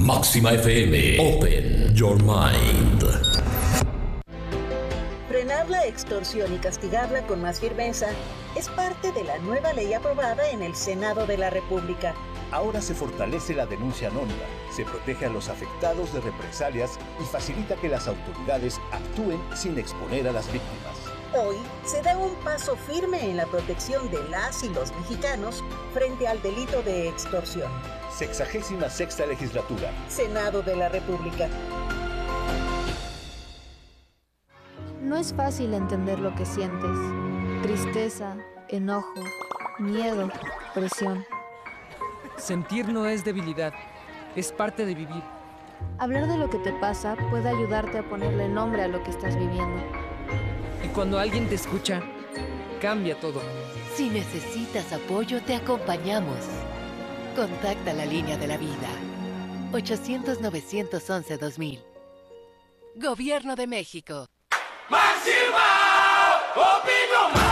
Máxima FM. Open your mind. Frenar la extorsión y castigarla con más firmeza es parte de la nueva ley aprobada en el Senado de la República. Ahora se fortalece la denuncia anónima, se protege a los afectados de represalias y facilita que las autoridades actúen sin exponer a las víctimas. Hoy se da un paso firme en la protección de las y los mexicanos frente al delito de extorsión. 66ª legislatura. Senado de la República. No es fácil entender lo que sientes. Tristeza, enojo, miedo, presión. Sentir no es debilidad, es parte de vivir. Hablar de lo que te pasa puede ayudarte a ponerle nombre a lo que estás viviendo. Y cuando alguien te escucha, cambia todo. Si necesitas apoyo, te acompañamos. Contacta la línea de la vida. 800-911-2000. Gobierno de México. ¡Máxima opinión!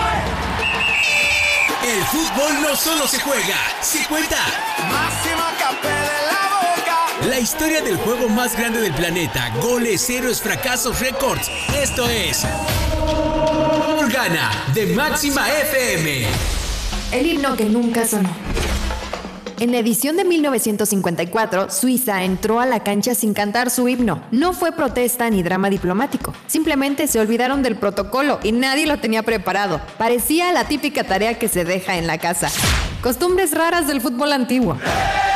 El fútbol no solo se juega, se cuenta. ¡Máxima café de la boca! La historia del juego más grande del planeta. Goles, héroes, fracasos, récords. Esto es Gana de Máxima FM. El himno que nunca sonó. En la edición de 1954, Suiza entró a la cancha sin cantar su himno. No fue protesta ni drama diplomático. Simplemente se olvidaron del protocolo y nadie lo tenía preparado. Parecía la típica tarea que se deja en la casa. Costumbres raras del fútbol antiguo.